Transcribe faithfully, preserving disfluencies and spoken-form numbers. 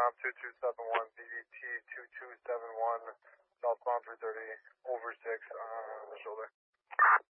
Vietnam two two seven one, B V T two two seven one, southbound three thirty, over six on the shoulder.